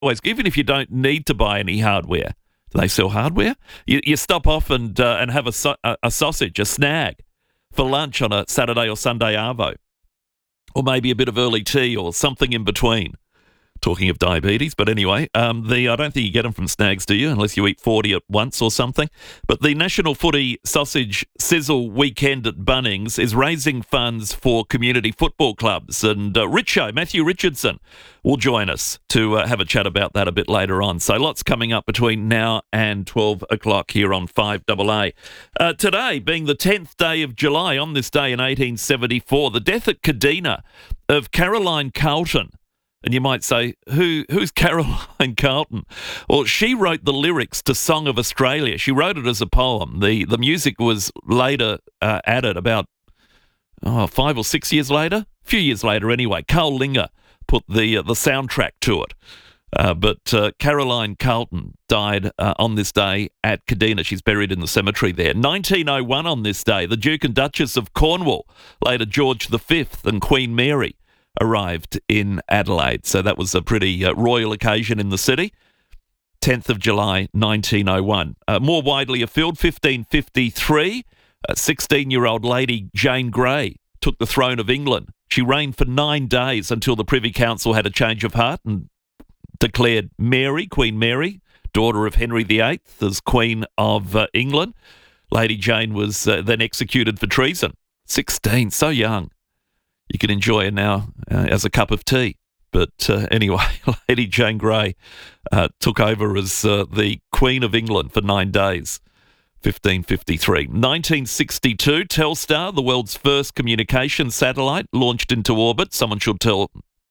even if you don't need to buy any hardware, do they sell hardware? You stop off and have a sausage, a snag, for lunch on a Saturday or Sunday arvo, or maybe a bit of early tea or something in between. Talking of diabetes, but anyway, I don't think you get them from Snags, do you? Unless you eat 40 at once or something. But the National Footy Sausage Sizzle Weekend at Bunnings is raising funds for community football clubs. And Matthew Richardson, will join us to have a chat about that a bit later on. So lots coming up between now and 12 o'clock here on 5AA. Today being the 10th day of July, on this day in 1874, the death at Kadina of Caroline Carlton. And you might say, who's Caroline Carlton? Well, she wrote the lyrics to Song of Australia. She wrote it as a poem. The music was later added about 5 or 6 years later. A few years later anyway. Carl Linger put the soundtrack to it. But Caroline Carlton died on this day at Kadina. She's buried in the cemetery there. 1901 on this day, the Duke and Duchess of Cornwall, later George V and Queen Mary, arrived in Adelaide. So that was a pretty royal occasion in the city. 10th of July, 1901. More widely afield, 1553, 16-year-old Lady Jane Grey took the throne of England. She reigned for 9 days until the Privy Council had a change of heart and declared Mary, Queen Mary, daughter of Henry VIII, as Queen of England. Lady Jane was then executed for treason. 16, so young. You can enjoy her now as a cup of tea. But anyway, Lady Jane Grey took over as the Queen of England for 9 days, 1553. 1962, Telstar, the world's first communication satellite, launched into orbit. Someone should tell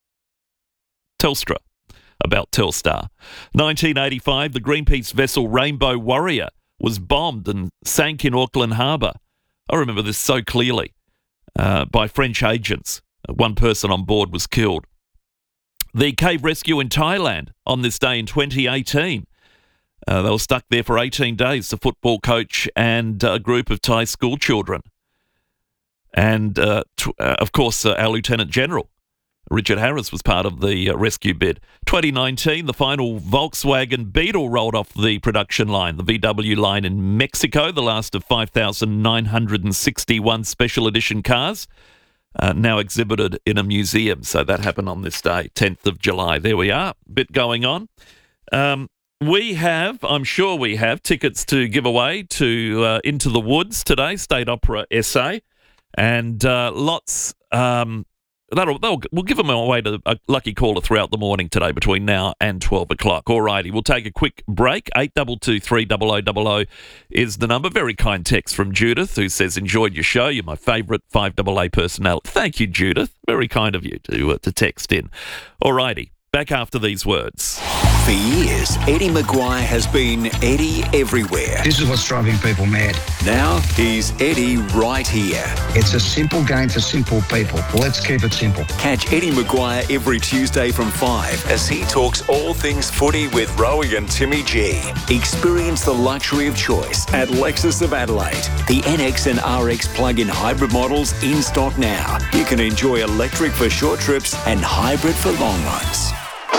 Telstra about Telstar. 1985, the Greenpeace vessel Rainbow Warrior was bombed and sank in Auckland Harbour. I remember this so clearly. By French agents. One person on board was killed. The cave rescue in Thailand on this day in 2018. They were stuck there for 18 days, the football coach and a group of Thai school children. And, of course, our Lieutenant General, Richard Harris, was part of the rescue bid. 2019, the final Volkswagen Beetle rolled off the production line, the VW line in Mexico, the last of 5,961 special edition cars, now exhibited in a museum. So that happened on this day, 10th of July. There we are, bit going on. We have, I'm sure we have, tickets to give away to Into the Woods today, State Opera SA, and lots... we'll give them away to a lucky caller throughout the morning today between now and 12 o'clock. Alrighty, we'll take a quick break. 8223 300 is the number. Very kind text from Judith, who says, enjoyed your show. You're my favourite 5AA personality. Thank you, Judith. Very kind of you to text in. Alrighty, back after these words. For years, Eddie Maguire has been Eddie everywhere. This is what's driving people mad. Now he's Eddie right here. It's a simple game for simple people. Let's keep it simple. Catch Eddie Maguire every Tuesday from 5 as he talks all things footy with Rowie and Timmy G. Experience the luxury of choice at Lexus of Adelaide. The NX and RX plug-in hybrid models in stock now. You can enjoy electric for short trips and hybrid for long runs.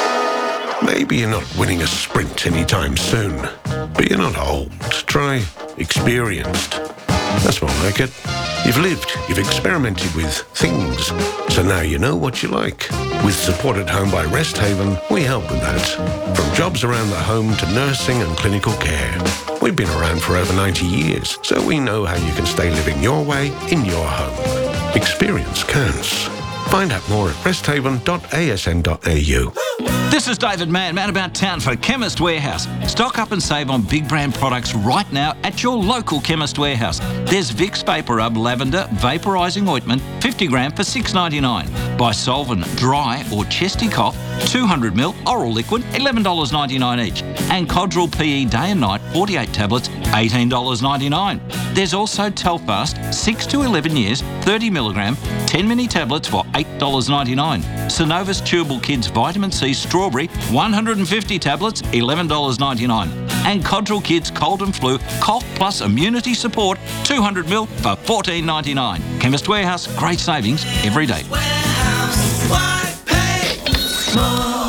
Maybe you're not winning a sprint anytime soon, but you're not old. Try experienced. That's more like it. You've lived, you've experimented with things, so now you know what you like. With Support at Home by Rest Haven, we help with that. From jobs around the home to nursing and clinical care. We've been around for over 90 years, so we know how you can stay living your way in your home. Experience counts. Find out more at resthaven.asn.au. This is David Mann about town for Chemist Warehouse. Stock up and save on big brand products right now at your local Chemist Warehouse. There's Vicks Vapor Rub Lavender Vaporising Ointment, 50 gram for $6.99. Bisolven Dry or Chesty Cough, 200ml Oral Liquid, $11.99 each. And Codral PE Day and Night, 48 tablets, $18.99. There's also Telfast, 6 to 11 years, 30 milligram, 10 mini tablets for $8.99. Synovus Chewable Kids Vitamin C Strawberry, 150 tablets, $11.99. And Codral Kids Cold and Flu Cough Plus Immunity Support, 200ml for $14.99. Chemist Warehouse, great savings every day.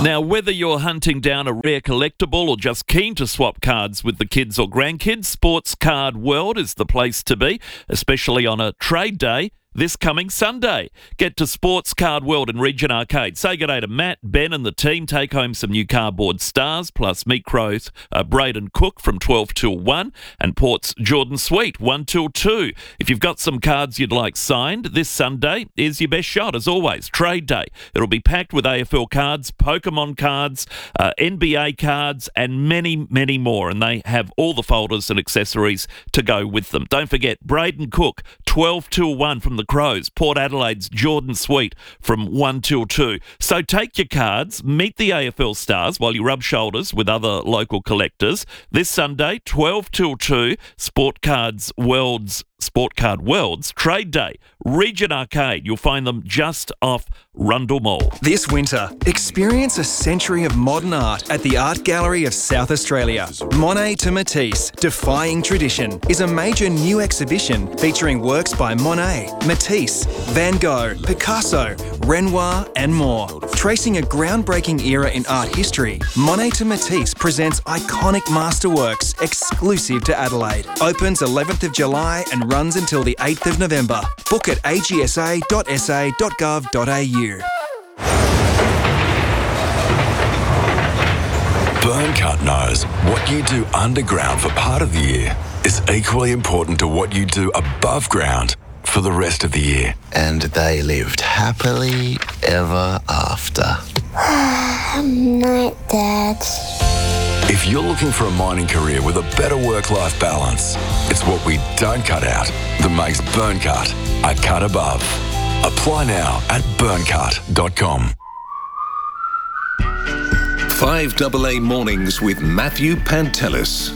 Now, whether you're hunting down a rare collectible or just keen to swap cards with the kids or grandkids, Sports Card World is the place to be, especially on a trade day this coming Sunday. Get to Sports Card World in Regent Arcade. Say good day to Matt, Ben and the team. Take home some new cardboard stars, plus meet crows Braden Cook from 12 till 1 and Port's Jordan Sweet 1 till 2. If you've got some cards you'd like signed, this Sunday is your best shot, as always. Trade day. It'll be packed with AFL cards, Pokemon cards, NBA cards and many, many more. And they have all the folders and accessories to go with them. Don't forget, Braden Cook, 12 till 1 from the Crows, Port Adelaide's Jordan Sweet from 1 till 2. So take your cards, meet the AFL stars while you rub shoulders with other local collectors. This Sunday, 12 till 2, Sport Card World's Trade Day, Regent Arcade. You'll find them just off Rundle Mall. This winter, experience a century of modern art at the Art Gallery of South Australia. Monet to Matisse, Defying Tradition, is a major new exhibition featuring works by Monet, Matisse, Van Gogh, Picasso, Renoir and more. Tracing a groundbreaking era in art history, Monet to Matisse presents iconic masterworks exclusive to Adelaide. Opens 11th of July and runs until the 8th of November. Book at agsa.sa.gov.au. Burncut knows what you do underground for part of the year is equally important to what you do above ground for the rest of the year. And they lived happily ever after. Night, Dad. If you're looking for a mining career with a better work-life balance, it's what we don't cut out that makes Burncut a cut above. Apply now at burncut.com. 5AA Mornings with Matthew Pantelis.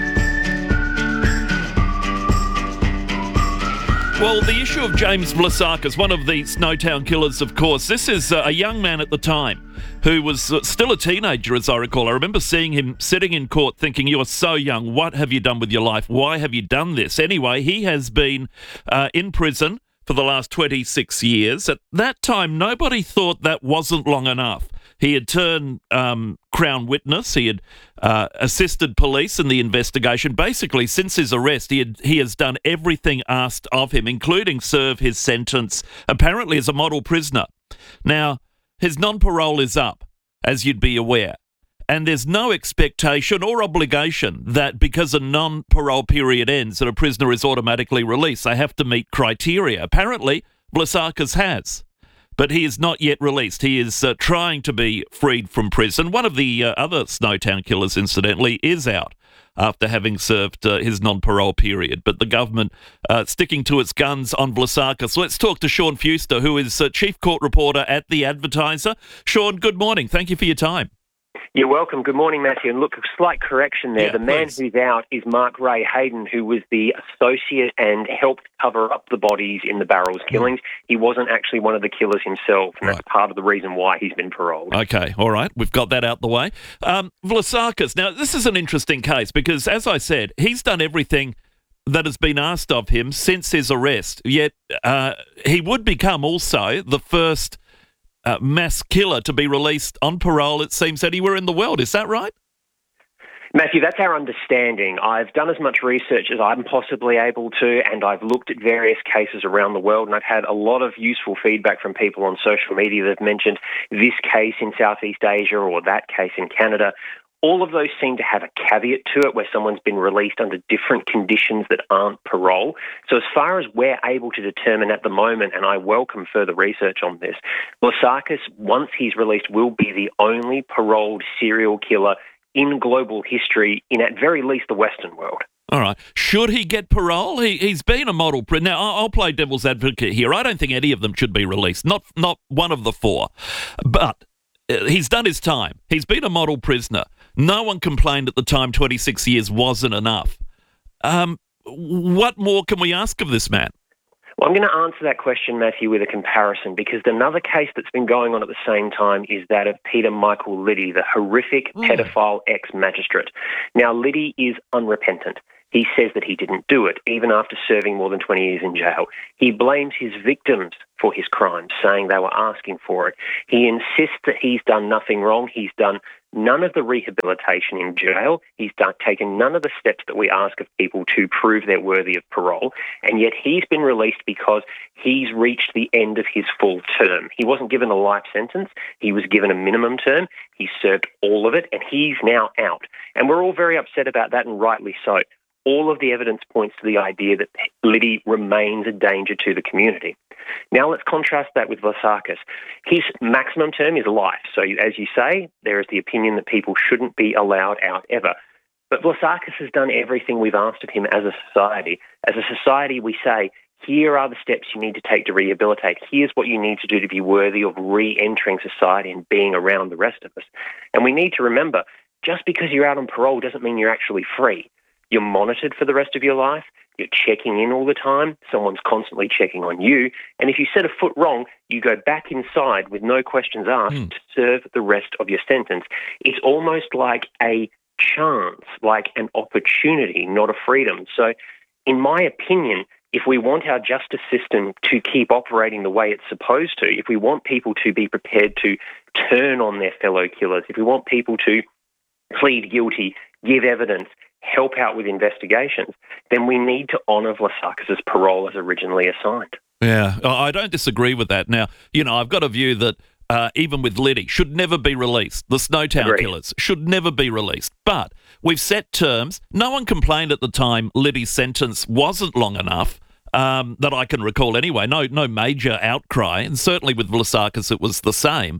Well, the issue of James Vlasakis, one of the Snowtown killers, of course. This is a young man at the time who was still a teenager, as I recall. I remember seeing him sitting in court thinking, you are so young. What have you done with your life? Why have you done this? Anyway, he has been in prison for the last 26 years. At that time, nobody thought that wasn't long enough. He had turned Crown witness. He had assisted police in the investigation. Basically, since his arrest, he has done everything asked of him, including serve his sentence, apparently as a model prisoner. Now, his non-parole is up, as you'd be aware, and there's no expectation or obligation that because a non-parole period ends that a prisoner is automatically released. They have to meet criteria. Apparently, Vlasakis has. But he is not yet released. He is trying to be freed from prison. One of the other Snowtown killers, incidentally, is out after having served his non-parole period. But the government sticking to its guns on Vlasakis. Let's talk to Sean Fewster, who is Chief Court Reporter at The Advertiser. Sean, good morning. Thank you for your time. You're welcome. Good morning, Matthew. And look, a slight correction there. Yeah, the man please. who's out is Mark Ray Hayden, who was the associate and helped cover up the bodies in the Barrels killings. He wasn't actually one of the killers himself, and that's part of the reason why he's been paroled. Okay, all right. We've got that out the way. Vlasakis. Now, this is an interesting case because, as I said, he's done everything that has been asked of him since his arrest, yet he would become also the first mass killer to be released on parole, it seems, anywhere in the world. Is that right? Matthew, that's our understanding. I've done as much research as I'm possibly able to, and I've looked at various cases around the world, and I've had a lot of useful feedback from people on social media that have mentioned this case in Southeast Asia or that case in Canada. All of those seem to have a caveat to it where someone's been released under different conditions that aren't parole. So as far as we're able to determine at the moment, and I welcome further research on this, Vlasakis, once he's released, will be the only paroled serial killer in global history, in at very least the Western world. All right. Should he get parole? He's been a model prisoner. Now, I'll play devil's advocate here. I don't think any of them should be released, not one of the four. But he's done his time. He's been a model prisoner. No one complained at the time 26 years wasn't enough. What more can we ask of this man? Well, I'm going to answer that question, Matthew, with a comparison, because another case that's been going on at the same time is that of Peter Michael Liddy, the horrific pedophile ex-magistrate. Now, Liddy is unrepentant. He says that he didn't do it, even after serving more than 20 years in jail. He blames his victims for his crimes, saying they were asking for it. He insists that he's done nothing wrong. He's done none of the rehabilitation in jail. He's taken none of the steps that we ask of people to prove they're worthy of parole. And yet he's been released because he's reached the end of his full term. He wasn't given a life sentence. He was given a minimum term. He served all of it, and he's now out. And we're all very upset about that, and rightly so. All of the evidence points to the idea that Liddy remains a danger to the community. Now let's contrast that with Vlasakis. His maximum term is life. So as you say, there is the opinion that people shouldn't be allowed out ever. But Vlasakis has done everything we've asked of him as a society. As a society, we say, here are the steps you need to take to rehabilitate. Here's what you need to do to be worthy of re-entering society and being around the rest of us. And we need to remember, just because you're out on parole doesn't mean you're actually free. You're monitored for the rest of your life. You're checking in all the time. Someone's constantly checking on you. And if you set a foot wrong, you go back inside with no questions asked to serve the rest of your sentence. It's almost like a chance, like an opportunity, not a freedom. So in my opinion, if we want our justice system to keep operating the way it's supposed to, if we want people to be prepared to turn on their fellow killers, if we want people to plead guilty, give evidence, help out with investigations, then we need to honour Vlasakis' parole as originally assigned. Yeah, I don't disagree with that. Now, I've got a view that even with Liddy, should never be released. The Snowtown Killers should never be released. But we've set terms. No one complained at the time Liddy's sentence wasn't long enough, that I can recall anyway. No major outcry, and certainly with Vlasakis it was the same.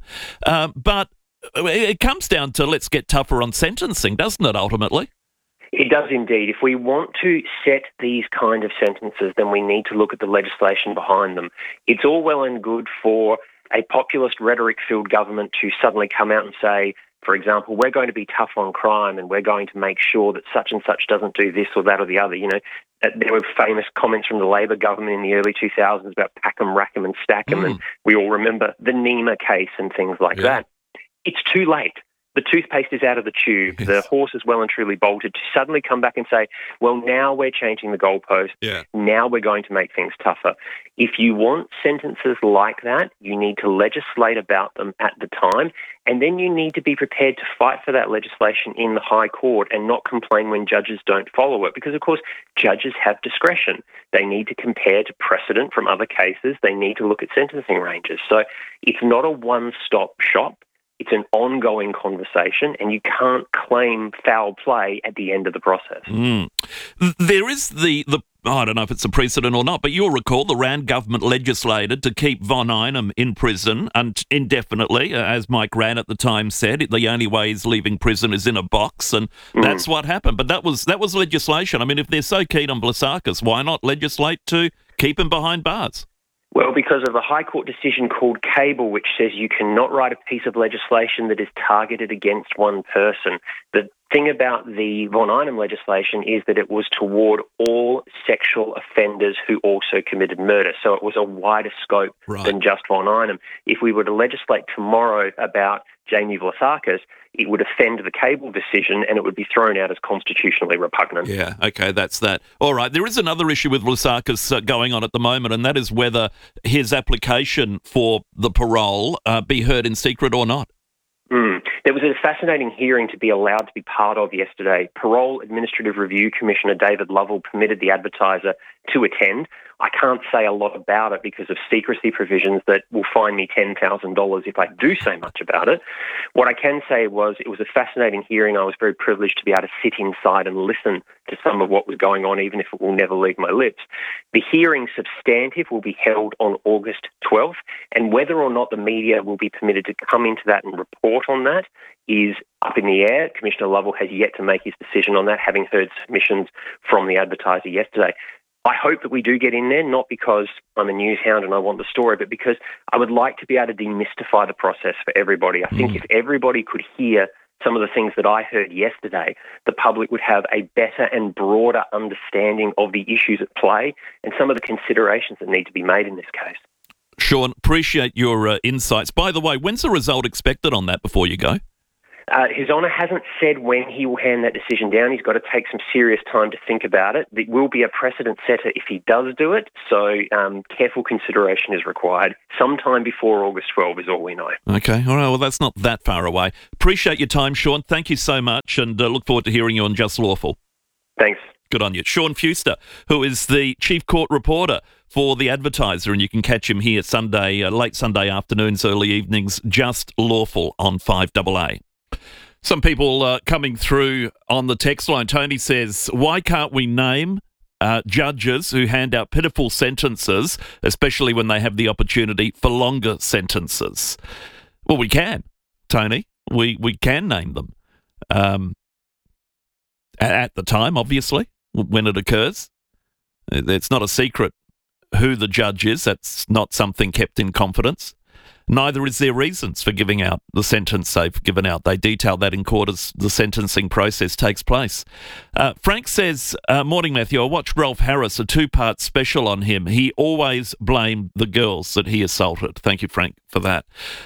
But it comes down to let's get tougher on sentencing, doesn't it, ultimately? It does indeed. If we want to set these kind of sentences, then we need to look at the legislation behind them. It's all well and good for a populist rhetoric-filled government to suddenly come out and say, for example, we're going to be tough on crime and we're going to make sure that such and such doesn't do this or that or the other. There were famous comments from the Labor government in the early 2000s about pack 'em, rack 'em and stack 'em, and we all remember the Nima case and things like that. It's too late. The toothpaste is out of the tube. Yes. The horse is well and truly bolted to suddenly come back and say, well, now we're changing the goalpost. Yeah. Now we're going to make things tougher. If you want sentences like that, you need to legislate about them at the time, and then you need to be prepared to fight for that legislation in the High Court and not complain when judges don't follow it. Because, of course, judges have discretion. They need to compare to precedent from other cases. They need to look at sentencing ranges. So it's not a one-stop shop. It's an ongoing conversation, and you can't claim foul play at the end of the process. There is the I don't know if it's a precedent or not, but you'll recall the Rand government legislated to keep Von Einem in prison indefinitely, as Mike Rann at the time said. The only way he's leaving prison is in a box, and that's what happened. But that was legislation. I mean, if they're so keen on Vlasakis, why not legislate to keep him behind bars? Well, because of a High Court decision called Cable, which says you cannot write a piece of legislation that is targeted against one person. The thing about the Von Einem legislation is that it was toward all sexual offenders who also committed murder. So it was a wider scope than just Von Einem. If we were to legislate tomorrow about Jamie Vlasakis, it would offend the Cable decision and it would be thrown out as constitutionally repugnant. Yeah, okay, that's that. All right, there is another issue with Vlasakis going on at the moment, and that is whether his application for the parole be heard in secret or not. There was a fascinating hearing to be allowed to be part of yesterday. Parole Administrative Review Commissioner David Lovell permitted the advertiser to attend. I can't say a lot about it because of secrecy provisions that will fine me $10,000 if I do say much about it. What I can say was it was a fascinating hearing. I was very privileged to be able to sit inside and listen to some of what was going on, even if it will never leave my lips. The hearing substantive will be held on August 12th, and whether or not the media will be permitted to come into that and report on that is up in the air. Commissioner Lovell has yet to make his decision on that, having heard submissions from the advertiser yesterday. I hope that we do get in there, not because I'm a news hound and I want the story, but because I would like to be able to demystify the process for everybody. I think if everybody could hear some of the things that I heard yesterday, the public would have a better and broader understanding of the issues at play and some of the considerations that need to be made in this case. Sean, appreciate your insights. By the way, when's the result expected on that before you go? His Honour hasn't said when he will hand that decision down. He's got to take some serious time to think about it. It will be a precedent setter if he does do it, so careful consideration is required. Sometime before August 12 is all we know. Okay, all right, well, that's not that far away. Appreciate your time, Sean. Thank you so much, and look forward to hearing you on Just Lawful. Thanks. Good on you. Sean Fuster, who is the chief court reporter for The Advertiser, and you can catch him here Sunday, late Sunday afternoons, early evenings, Just Lawful on 5AA. Some people coming through on the text line. Tony says, why can't we name judges who hand out pitiful sentences, especially when they have the opportunity for longer sentences? Well, we can, Tony. We can name them. At the time, obviously, when it occurs. It's not a secret who the judge is. That's not something kept in confidence. Neither is there reasons for giving out the sentence they've given out. They detail that in court as the sentencing process takes place. Frank says, morning, Matthew, I watched Rolf Harris, a two-part special on him. He always blamed the girls that he assaulted. Thank you, Frank, for that.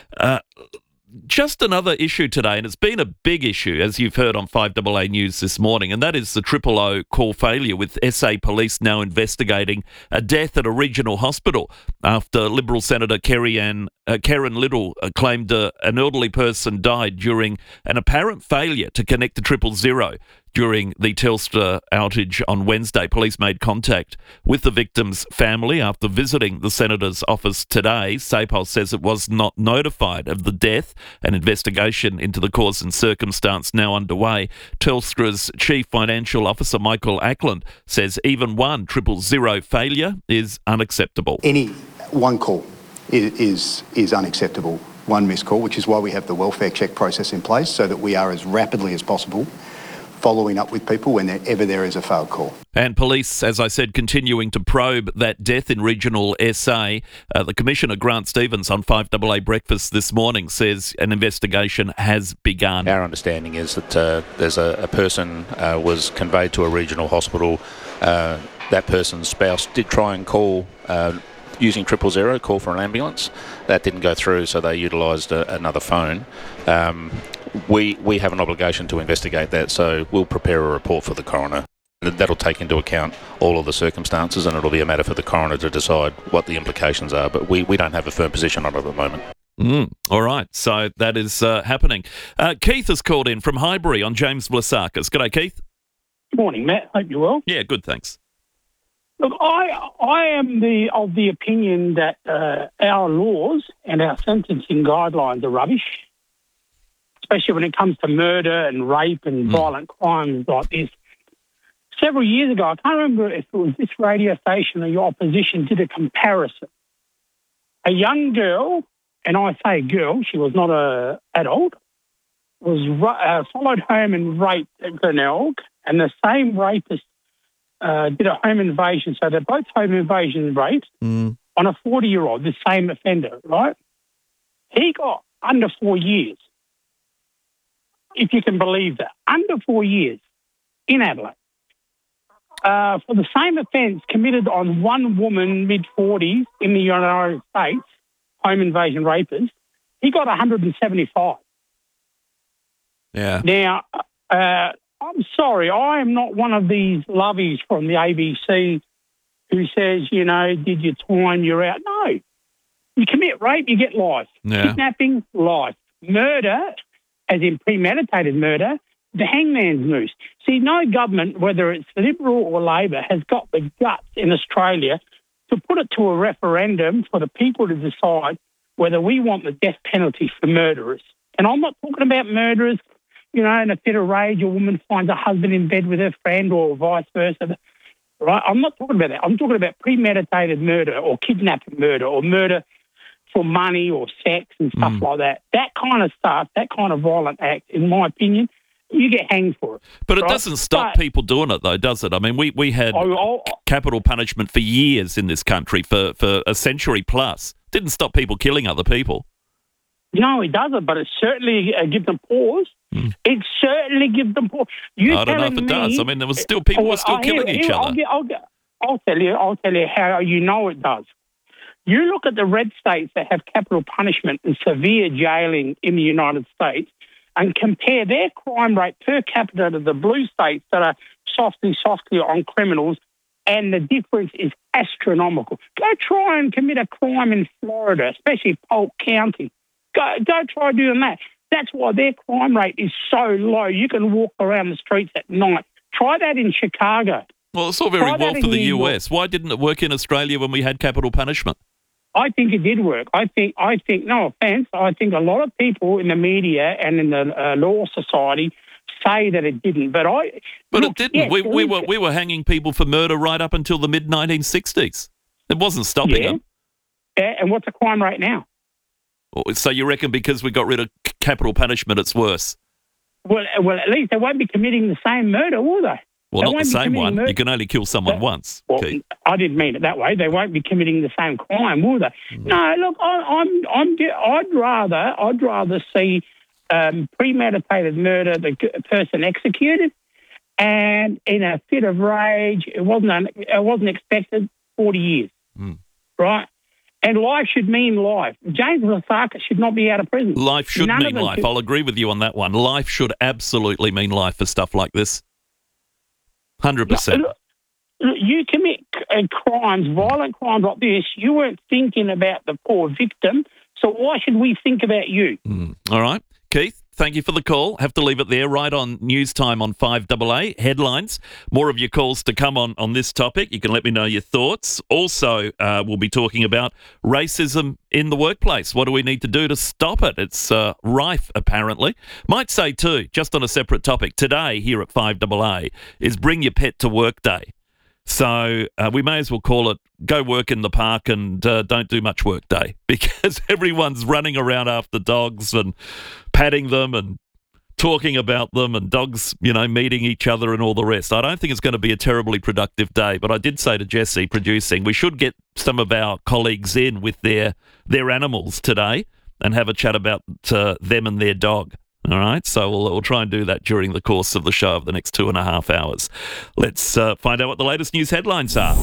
Just another issue today, and it's been a big issue, as you've heard on 5AA News this morning, and that is the 000 call failure, with SA Police now investigating a death at a regional hospital after Liberal Senator Karen Little claimed an elderly person died during an apparent failure to connect to 000. During the Telstra outage on Wednesday, police made contact with the victim's family after visiting the Senator's office today. SAPOL says it was not notified of the death. An investigation into the cause and circumstance now underway. Telstra's Chief Financial Officer, Michael Ackland, says even one 000 failure is unacceptable. Any one call is unacceptable. One missed call, which is why we have the welfare check process in place, so that we are as rapidly as possible following up with people whenever there is a failed call. And police, as I said, continuing to probe that death in regional SA. The Commissioner, Grant Stevens, on 5AA Breakfast this morning says an investigation has begun. Our understanding is that there's a person was conveyed to a regional hospital. That person's spouse did try and call using 000, call for an ambulance. That didn't go through, so they utilised another phone. We have an obligation to investigate that, so we'll prepare a report for the coroner. That'll take into account all of the circumstances, and it'll be a matter for the coroner to decide what the implications are, but we don't have a firm position on it at the moment. All right, so that is happening. Keith has called in from Highbury on James Blasakis. G'day, Keith. Good morning, Matt. Hope you're well. Yeah, good, thanks. Look, I am of the opinion that our laws and our sentencing guidelines are rubbish, especially when it comes to murder and rape and violent crimes like this. Several years ago, I can't remember if it was this radio station or your opposition, did a comparison. A young girl, and I say girl, she was not an adult, was followed home and raped at Glenelg, and the same rapist did a home invasion. So they're both home invasion rapes on a 40-year-old, the same offender, right? He got under 4 years, if you can believe that. Under 4 years in Adelaide. For the same offence committed on one woman, mid-40s, in the United States, home invasion rapist, he got 175. Yeah. Now, I'm sorry, I am not one of these lovies from the ABC who says, you know, did your time, you're out. No. You commit rape, you get life. Yeah. Kidnapping, life. Murder, as in premeditated murder, the hangman's noose. See, no government, whether it's Liberal or Labor, has got the guts in Australia to put it to a referendum for the people to decide whether we want the death penalty for murderers. And I'm not talking about murderers, you know, in a fit of rage, a woman finds a husband in bed with her friend or vice versa. Right? I'm not talking about that. I'm talking about premeditated murder or kidnapping murder or murder for money or sex and stuff like that. That kind of stuff, that kind of violent act, in my opinion, you get hanged for it. But it doesn't stop people doing it, though, does it? I mean, we had capital punishment for years in this country, for a century plus. Didn't stop people killing other people. No, it doesn't, but it certainly gives them pause. It certainly gives them pause. I don't know if it does. I mean, there was still people were still killing each other. I'll tell you how you know it does. You look at the red states that have capital punishment and severe jailing in the United States, and compare their crime rate per capita to the blue states that are softly on criminals, and the difference is astronomical. Go try and commit a crime in Florida, especially Polk County. Go try doing that. That's why their crime rate is so low. You can walk around the streets at night. Try that in Chicago. Well, it's all very well for the US. Why didn't it work in Australia when we had capital punishment? I think it did work. I think. No offence. I think a lot of people in the media and in the law society say that it didn't, but it didn't. Yes, we were hanging people for murder right up until the mid 1960s. It wasn't stopping them. Yeah, and what's the crime rate now? So you reckon because we got rid of capital punishment, it's worse? Well, at least they won't be committing the same murder, will they? Well, not the same one. Murder. You can only kill someone once. Well, I didn't mean it that way. They won't be committing the same crime, will they? No, look, I'd rather see premeditated murder, the person executed, and in a fit of rage, it wasn't expected, 40 years, right? And life should mean life. James Lasaka should not be out of prison. Life should mean life. I'll agree with you on that one. Life should absolutely mean life for stuff like this. 100%. You commit crimes, violent crimes like this, you weren't thinking about the poor victim, so why should we think about you? All right. Keith, thank you for the call. Have to leave it there. Right on news time on 5AA. Headlines. More of your calls to come on this topic. You can let me know your thoughts. Also, we'll be talking about racism in the workplace. What do we need to do to stop it? It's rife, apparently. Might say, too, just on a separate topic, today here at 5AA is Bring Your Pet to Work Day. So we may as well call it Go Work in the Park and Don't Do Much Work Day, because everyone's running around after dogs and patting them and talking about them, and dogs, meeting each other and all the rest. I don't think it's going to be a terribly productive day, but I did say to Jesse, producing, we should get some of our colleagues in with their animals today and have a chat about them and their dog. All right, so we'll try and do that during the course of the show of the next 2.5 hours. Let's find out what the latest news headlines are.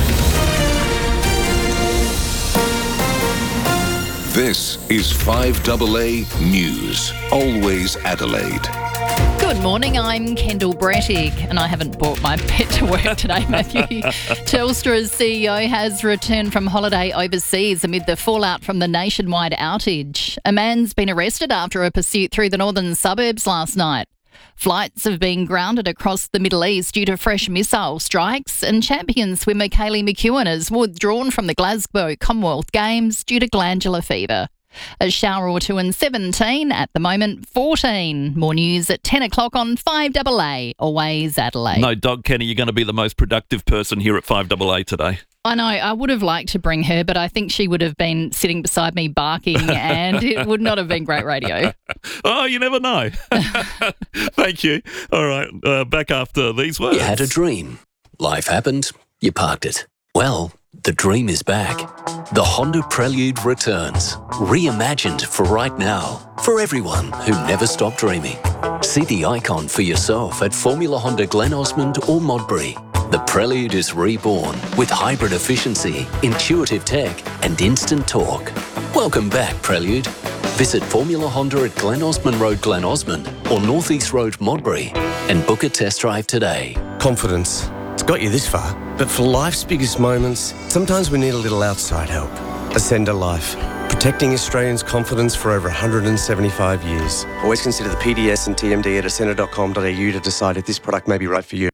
This is 5AA News, always Adelaide. Good morning, I'm Kendall Brettig, and I haven't brought my pet to work today, Matthew. Telstra's CEO has returned from holiday overseas amid the fallout from the nationwide outage. A man's been arrested after a pursuit through the northern suburbs last night. Flights have been grounded across the Middle East due to fresh missile strikes, and champion swimmer Kaylee McEwen has withdrawn from the Glasgow Commonwealth Games due to glandular fever. A shower or two in 17, at the moment 14. More news at 10 o'clock on 5AA, always Adelaide. No, Dog Kenny, you're going to be the most productive person here at 5AA today. I know, I would have liked to bring her, but I think she would have been sitting beside me barking and it would not have been great radio. Oh, you never know. Thank you. All right, back after these words. You had a dream. Life happened. You parked it. Well, the dream is back. The Honda Prelude returns, reimagined for right now, for everyone who never stopped dreaming. See the icon for yourself at Formula Honda Glen Osmond or Modbury. The Prelude is reborn with hybrid efficiency, intuitive tech and instant torque. Welcome back, Prelude. Visit Formula Honda at Glen Osmond Road, Glen Osmond or North East Road, Modbury and book a test drive today. Confidence. It's got you this far, but for life's biggest moments, sometimes we need a little outside help. Ascender Life, protecting Australians' confidence for over 175 years. Always consider the PDS and TMD at ascender.com.au to decide if this product may be right for you.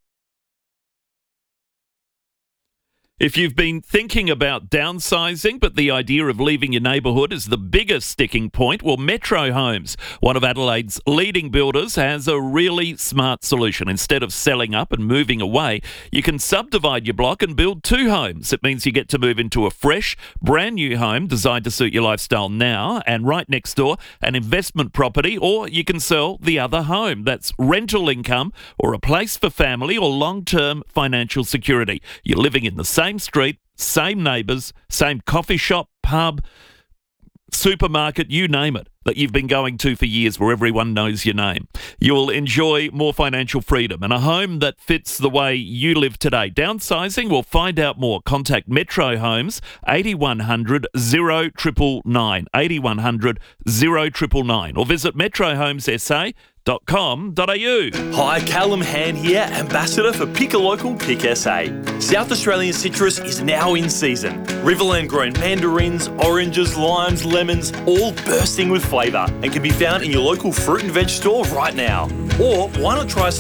If you've been thinking about downsizing, but the idea of leaving your neighbourhood is the biggest sticking point, well, Metro Homes, one of Adelaide's leading builders, has a really smart solution. Instead of selling up and moving away, you can subdivide your block and build 2 homes. It means you get to move into a fresh, brand new home designed to suit your lifestyle now, and right next door, an investment property, or you can sell the other home. That's rental income or a place for family or long-term financial security. You're living in the same street, same neighbours, same coffee shop, pub, supermarket, you name it, that you've been going to for years where everyone knows your name. You'll enjoy more financial freedom and a home that fits the way you live today. Downsizing? Well, find out more. Contact Metro Homes, 8100 0999, 8100 0999, or visit metrohomessa.com.au. Hi, Callum Hand here, Ambassador for Pick a Local, Pick SA. South Australian citrus is now in season. Riverland grown mandarins, oranges, limes, lemons, all bursting with flavour and can be found in your local fruit and veg store right now. Or why not try